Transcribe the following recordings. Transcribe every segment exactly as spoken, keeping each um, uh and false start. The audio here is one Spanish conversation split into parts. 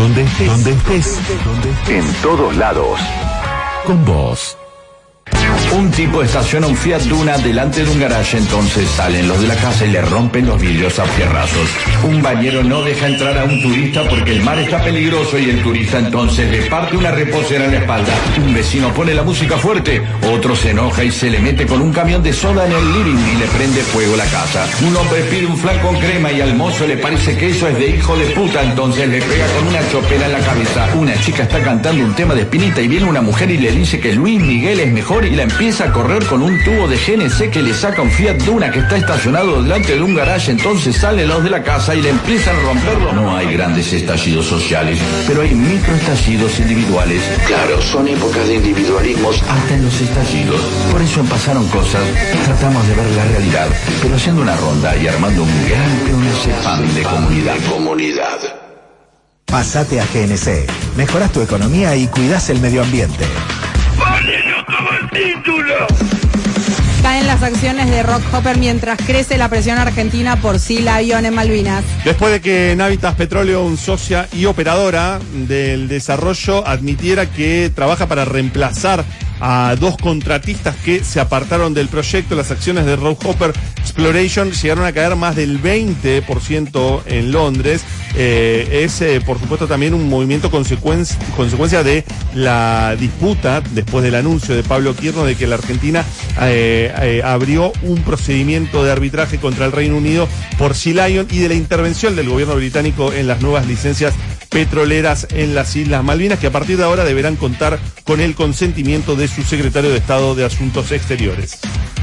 Donde estés, donde estés, donde estés. En todos lados. Con vos. Un tipo estaciona un Fiat Duna delante de un garaje, entonces salen los de la casa y le rompen los vidrios a fierrazos. Un bañero no deja entrar a un turista porque el mar está peligroso y el turista entonces le parte una reposera en la espalda. Un vecino pone la música fuerte, otro se enoja y se le mete con un camión de soda en el living y le prende fuego la casa. Un hombre pide un flan con crema y al mozo le parece que eso es de hijo de puta, entonces le pega con una chopera en la cabeza. Una chica está cantando un tema de Spinetta y viene una mujer y le dice que Luis Miguel es mejor y la empieza a correr con un tubo de G N C que le saca un Fiat Duna que está estacionado delante de un garaje, entonces salen los de la casa y le empiezan a romperlo. No hay grandes estallidos sociales, pero hay microestallidos individuales. Claro, son épocas de individualismos hasta en los estallidos. Por eso en Pasaron Cosas tratamos de ver la realidad, pero haciendo una ronda y armando un gran P N C Fan de comunidad. comunidad. Pásate a G N C. Mejorás tu economía y cuidás el medio ambiente. Caen las acciones de Rockhopper mientras crece la presión argentina por Sea Lion en Malvinas. Después de que Navitas Petroleum, socia y operadora del desarrollo, admitiera que trabaja para reemplazar a dos contratistas que se apartaron del proyecto, las acciones de Rockhopper Exploration llegaron a caer más del veinte por ciento en Londres. Eh, es, eh, por supuesto, también un movimiento consecuencia, consecuencia de la disputa, después del anuncio de Pablo Quirno de que la Argentina eh, eh, abrió un procedimiento de arbitraje contra el Reino Unido por Sea Lion y de la intervención del gobierno británico en las nuevas licencias petroleras en las Islas Malvinas, que a partir de ahora deberán contar con el consentimiento de su secretario de Estado de Asuntos Exteriores.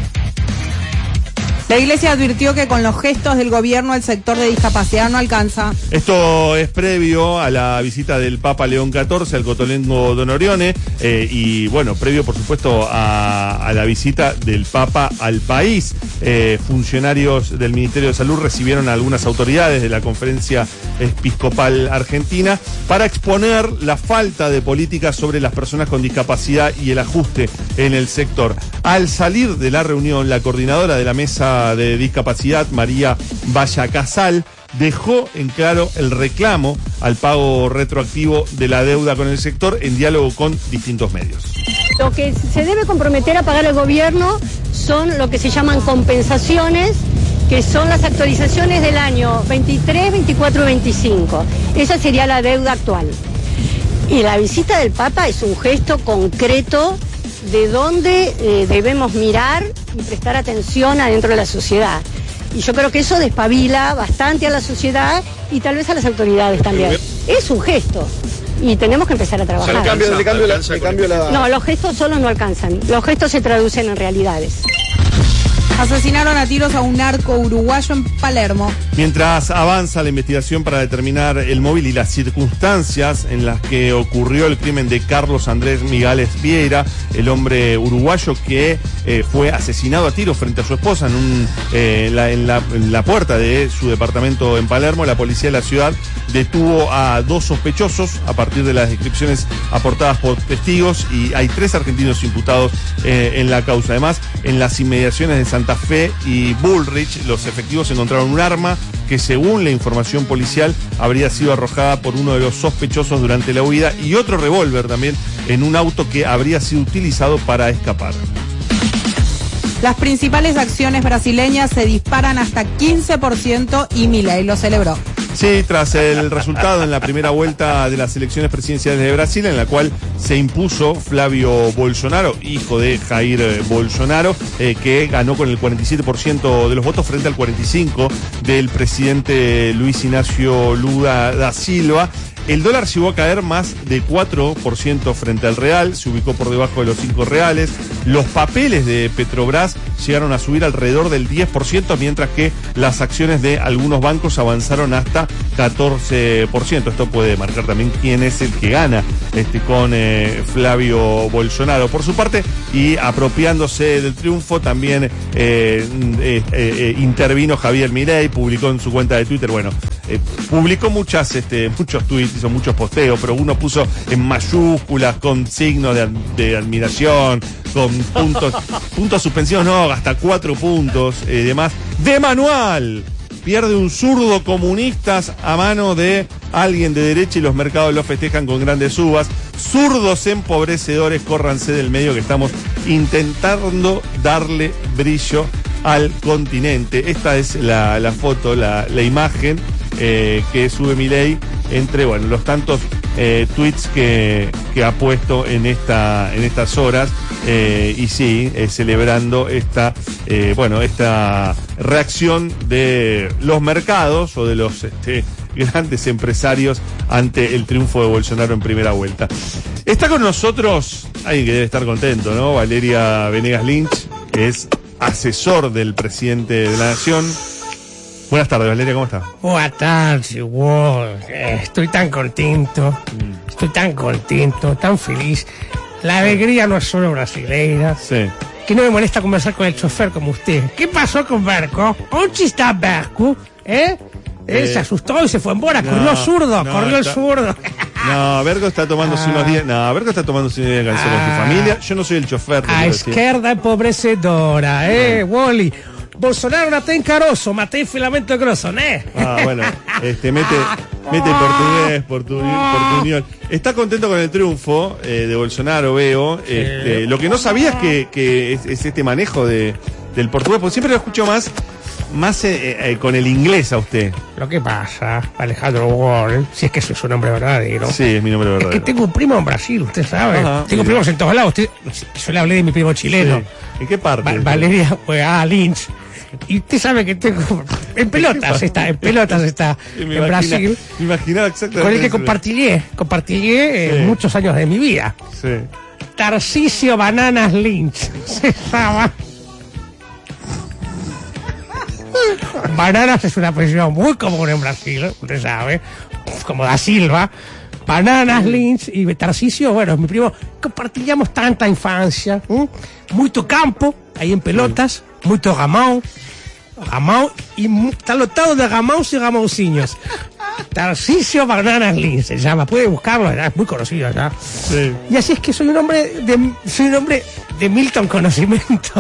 La Iglesia advirtió que con los gestos del gobierno el sector de discapacidad no alcanza. Esto es previo a la visita del Papa León catorce al Cotolengo Don Orione eh, y bueno, previo por supuesto a, a la visita del Papa al país. Eh, funcionarios del Ministerio de Salud recibieron a algunas autoridades de la Conferencia Episcopal Argentina para exponer la falta de políticas sobre las personas con discapacidad y el ajuste en el sector. Al salir de la reunión, la coordinadora de la mesa de discapacidad, María Vallacasal, dejó en claro el reclamo al pago retroactivo de la deuda con el sector en diálogo con distintos medios. Lo que se debe comprometer a pagar el gobierno son lo que se llaman compensaciones, que son las actualizaciones del año veintitrés, veinticuatro y veinticinco. Esa sería la deuda actual. Y la visita del Papa es un gesto concreto de dónde eh, debemos mirar y prestar atención adentro de la sociedad. Y yo creo que eso despabila bastante a la sociedad y tal vez a las autoridades también. Es un gesto y tenemos que empezar a trabajar. O sea, el cambio, el cambio, la, el cambio la... No, los gestos solos no alcanzan. Los gestos se traducen en realidades. Asesinaron a tiros a un narco uruguayo en Palermo. Mientras avanza la investigación para determinar el móvil y las circunstancias en las que ocurrió el crimen de Carlos Andrés Migales Vieira, el hombre uruguayo que eh, fue asesinado a tiros frente a su esposa en, un, eh, la, en, la, en la puerta de su departamento en Palermo, la policía de la ciudad detuvo a dos sospechosos a partir de las descripciones aportadas por testigos y hay tres argentinos imputados eh, en la causa. Además, en las inmediaciones de Santa Fe y Bullrich, los efectivos encontraron un arma que, según la información policial, habría sido arrojada por uno de los sospechosos durante la huida y otro revólver también en un auto que habría sido utilizado para escapar. Las principales acciones brasileñas se disparan hasta quince por ciento y Milei lo celebró. Sí, tras el resultado en la primera vuelta de las elecciones presidenciales de Brasil, en la cual se impuso Flavio Bolsonaro, hijo de Jair Bolsonaro, eh, que ganó con el cuarenta y siete por ciento de los votos frente al cuarenta y cinco por ciento del presidente Luis Ignacio Lula da Silva. El dólar llegó a caer más de cuatro por ciento frente al real, se ubicó por debajo de los cinco reales. Los papeles de Petrobras llegaron a subir alrededor del diez por ciento, mientras que las acciones de algunos bancos avanzaron hasta catorce por ciento. Esto puede marcar también quién es el que gana este, con eh, Flavio Bolsonaro. Por su parte, y apropiándose del triunfo, también eh, eh, eh, intervino Javier Milei, publicó en su cuenta de Twitter, bueno, eh, publicó muchas, este, muchos tweets, hizo muchos posteos, pero uno puso en mayúsculas, con signos de, de admiración, con puntos, puntos suspensivos, no, hasta cuatro puntos, y eh, demás, de manual. pierde un zurdo comunistas a mano de alguien de derecha y los mercados lo festejan con grandes subas. Zurdos empobrecedores, córranse del medio que estamos intentando darle brillo al continente. Esta es la, la foto, la, la imagen eh, que sube Milei entre, bueno, los tantos eh, tweets que, que ha puesto en esta en estas horas eh, y sí, eh, celebrando esta eh, bueno, esta reacción de los mercados o de los este, grandes empresarios ante el triunfo de Bolsonaro en primera vuelta. Está con nosotros alguien que debe estar contento, ¿no? Valeria Venegas Lynch, que es asesor del presidente de la Nación. Buenas tardes, Valeria, ¿cómo está? Buenas tardes, wow. eh, estoy tan contento, mm. estoy tan contento, tan feliz. La alegría no es solo brasileira. Sí. Que no me molesta conversar con el chofer como usted. ¿Qué pasó con Berco? ¿Dónde está Berco? ¿Eh? Él eh, se asustó y se fue embora, no, corrió zurdo, no, corrió está, el zurdo. No, Berco está tomándose ah. unos días, no, Berco está tomándose unos días de canción ah. con su familia. Yo no soy el chofer. A izquierda empobrecedora, eh, Wally. Bolsonaro no está encaroso, maté filamento grosso, ¿eh? Ah, bueno, este, mete, mete portugués, portuñol. Está contento con el triunfo eh, de Bolsonaro, veo. Este, lo que no sabía es que, que es, es este manejo de, del portugués, porque siempre lo escucho más, más eh, eh, con el inglés a usted. Lo que pasa, Alejandro Wall, si es que eso es su nombre verdadero. Sí, es mi nombre verdadero. Es que tengo un primo en Brasil, usted sabe. Ajá, tengo sí. primos en todos lados. Usted, yo le hablé de mi primo chileno. Sí. ¿En qué parte? Va, Valeria, pues, ah, Lynch. Y usted sabe que tengo... En pelotas está, en pelotas está en imagina, Brasil. Me imaginaba exactamente. Con el que compartiré, compartiré sí. eh, muchos años de mi vida. Sí. Tarcisio Bananas Lynch. Se llama. Bananas es una apellido muy común en Brasil, usted sabe. Como da Silva. Bananas Lynch y Tarcisio, bueno, mi primo. Compartíamos tanta infancia. ¿eh? Mucho campo, ahí en pelotas. Muito gamão, gamão y está lotado de gamaus y gamauciños. Tarcisio Bananas Lynch se llama, puede buscarlo, es muy conocido ya. Sí. Y así es que soy un hombre de soy un hombre de Milton conocimiento.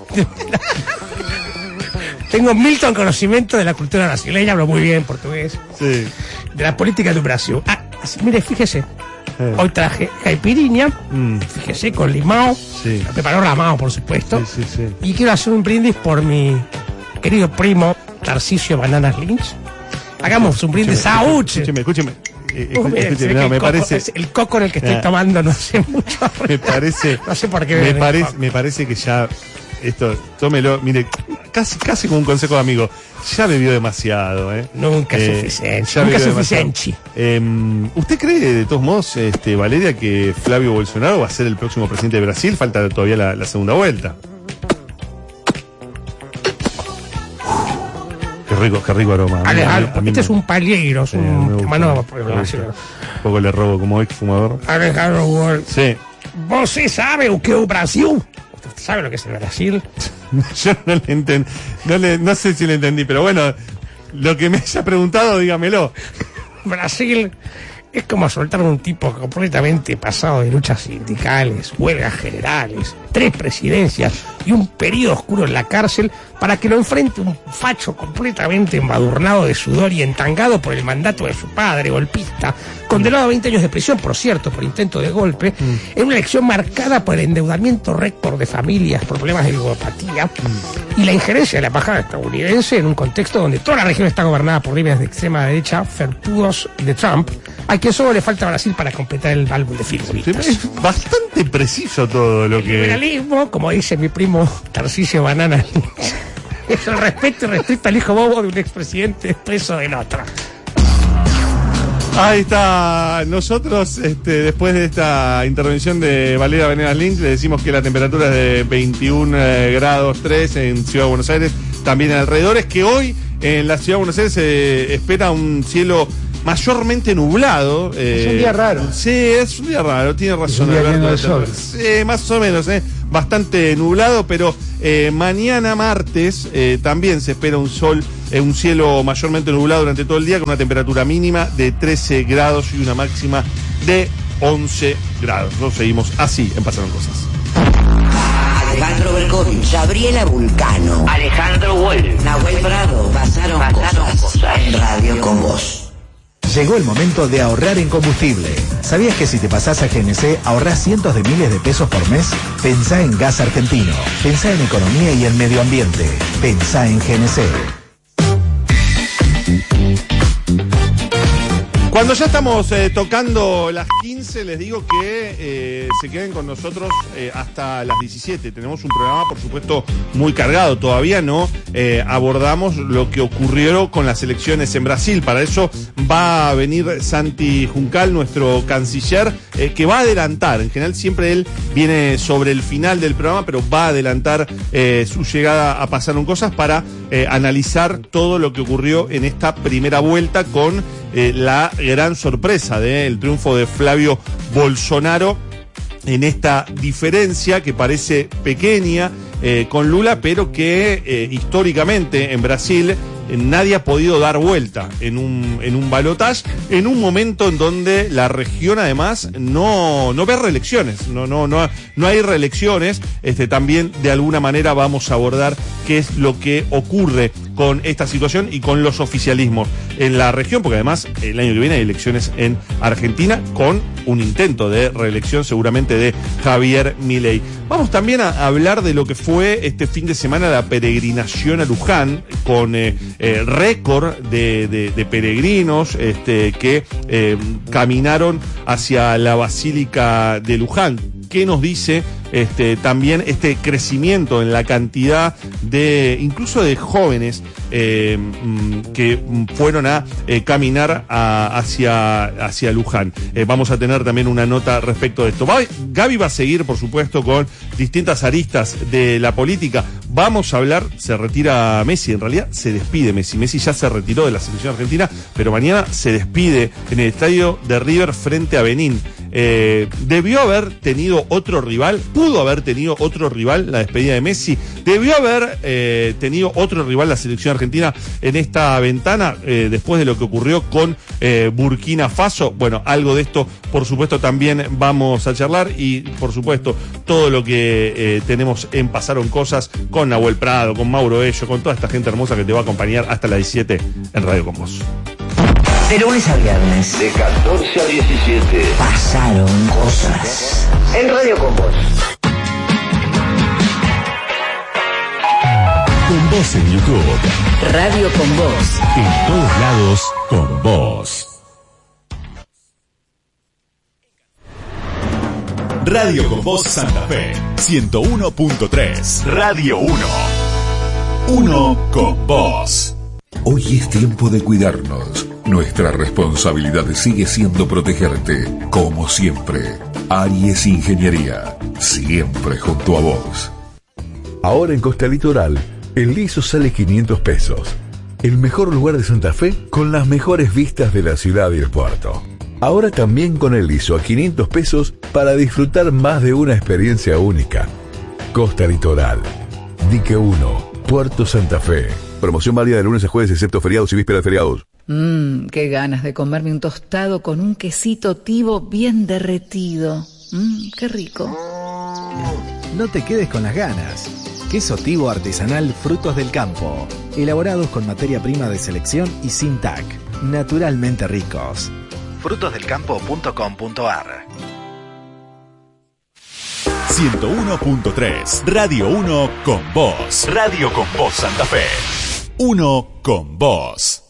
Tengo Milton conocimiento de la cultura brasileña, hablo muy bien portugués. Sí. De la política de Brasil. Ah, así, mire, fíjese. Eh. Hoy traje caipirinha, mm. fíjese, con limao, sí. La preparó Ramao, por supuesto, sí, sí, sí. Y quiero hacer un brindis por mi querido primo Tarcisio Bananas Lynch. Hagamos un brindis. ¡Sauche! Escúcheme, escúcheme. Eh, uh, mira, escúcheme no, me coco, parece... El coco en el que estoy ah. tomando no sé mucho. Me parece... no sé por qué... Me, pare, me parece que ya... Esto, tómelo, mire, casi casi como un consejo de amigo. Ya bebió demasiado, ¿eh? Nunca eh, suficiente. Nunca suficiente. Eh, ¿Usted cree, de todos modos, este, Valeria, que Flavio Bolsonaro va a ser el próximo presidente de Brasil? Falta todavía la, la segunda vuelta. Qué rico, qué rico aroma. Alejandro, a mí, a mí este me... es un palieiro, es un... Eh, Mano, un poco le robo como ex fumador. Alejandro Wall. Sí. ¿Você sabe o que é o Brasil? ¿Usted sabe lo que es el Brasil? Yo no le entendí, no, le, no sé si le entendí, pero bueno, lo que me haya preguntado, dígamelo. Brasil es como soltar a un tipo completamente pasado de luchas sindicales, huelgas generales, tres presidencias y un periodo oscuro en la cárcel para que lo enfrente un facho completamente embadurnado de sudor y entangado por el mandato de su padre, golpista, condenado a veinte años de prisión, por cierto, por intento de golpe, mm. en una elección marcada por el endeudamiento récord de familias, por problemas de ludopatía, mm. y la injerencia de la embajada estadounidense en un contexto donde toda la región está gobernada por líderes de extrema derecha, fertudos de Trump, a quien solo le falta a Brasil para completar el álbum de figuritas. Es bastante preciso todo lo el que... El liberalismo, como dice mi primo Tarcisio Bananas, es el respeto irrestricto al hijo bobo de un expresidente expreso en otra. Ahí está. Nosotros, este, después de esta intervención de Valeria Venegas Lynch, le decimos que la temperatura es de veintiún grados tres en Ciudad de Buenos Aires, también en alrededores, que hoy en la Ciudad de Buenos Aires se espera un cielo mayormente nublado. Eh, es un día raro. Sí, es un día raro, tiene razón. Es un día lleno de sol. Sí, más o menos, eh, bastante nublado, pero eh, mañana martes eh, también se espera un sol, eh, un cielo mayormente nublado durante todo el día, con una temperatura mínima de trece grados y una máxima de once grados. Nos seguimos así en Pasaron Cosas. Alejandro Berkovich, Gabriela Vulcano, Alejandro Wolf, Nahuel Prado, pasaron, pasaron cosas, cosas en Radio con Vos. Llegó el momento de ahorrar en combustible. ¿Sabías que si te pasás a G N C ahorrás cientos de miles de pesos por mes? Pensá en gas argentino. Pensá en economía y en medio ambiente. Pensá en G N C. Cuando ya estamos eh, tocando las quince, les digo que eh, se queden con nosotros eh, hasta las diecisiete. Tenemos un programa, por supuesto, muy cargado. Todavía no eh, abordamos lo que ocurrió con las elecciones en Brasil. Para eso va a venir Santi Juncal, nuestro canciller, eh, que va a adelantar. En general siempre él viene sobre el final del programa, pero va a adelantar eh, su llegada a Pasaron Cosas para eh, analizar todo lo que ocurrió en esta primera vuelta con eh, la gran sorpresa del triunfo de Flavio Bolsonaro en esta diferencia que parece pequeña eh, con Lula, pero que eh, históricamente en Brasil eh, nadie ha podido dar vuelta en un, en un balotaje, en un momento en donde la región además no, no ve reelecciones, no, no, no, no hay reelecciones. Este, también de alguna manera vamos a abordar qué es lo que ocurre con esta situación y con los oficialismos en la región, porque además el año que viene hay elecciones en Argentina con un intento de reelección seguramente de Javier Milei. Vamos también a hablar de lo que fue este fin de semana la peregrinación a Luján, con eh, eh, récord de, de, de peregrinos este, que eh, caminaron hacia la Basílica de Luján. ¿Qué nos dice este, también este crecimiento en la cantidad de, incluso de jóvenes eh, que fueron a eh, caminar a, hacia, hacia Luján? Eh, vamos a tener también una nota respecto de esto. Gaby va a seguir, por supuesto, con distintas aristas de la política. Vamos a hablar, se retira Messi, en realidad se despide Messi. Messi ya se retiró de la selección argentina, pero mañana se despide en el estadio de River frente a Benín. Eh, debió haber tenido otro rival, pudo haber tenido otro rival la despedida de Messi, debió haber eh, tenido otro rival la selección argentina en esta ventana eh, después de lo que ocurrió con eh, Burkina Faso. Bueno, algo de esto por supuesto también vamos a charlar, y por supuesto todo lo que eh, tenemos en Pasaron Cosas con Nahuel Prado, con Mauro Ello, con toda esta gente hermosa que te va a acompañar hasta las diecisiete en Radio con Vos. De lunes a viernes, De catorce a diecisiete. Pasaron Cosas. En Radio con Vos. Con Vos en YouTube. Radio con Vos. En todos lados, con Vos. Radio con Vos Santa Fe, ciento uno punto tres. Radio uno. Uno con Vos. Hoy es tiempo de cuidarnos. Nuestra responsabilidad sigue siendo protegerte, como siempre. Aries Ingeniería, siempre junto a vos. Ahora en Costa Litoral, el liso sale quinientos pesos. El mejor lugar de Santa Fe con las mejores vistas de la ciudad y el puerto. Ahora también con el liso a quinientos pesos para disfrutar más de una experiencia única. Costa Litoral, Dique uno, Puerto Santa Fe. Promoción válida de lunes a jueves excepto feriados y vísperas de feriados. Mmm, qué ganas de comerme un tostado con un quesito tibo bien derretido. Mmm, qué rico. No te quedes con las ganas. Queso tibo artesanal Frutos del Campo. Elaborados con materia prima de selección y sin T A C. Naturalmente ricos. frutos del campo punto com punto a r. ciento uno punto tres. Radio uno con Vos. Radio con Vos Santa Fe. Uno con Vos.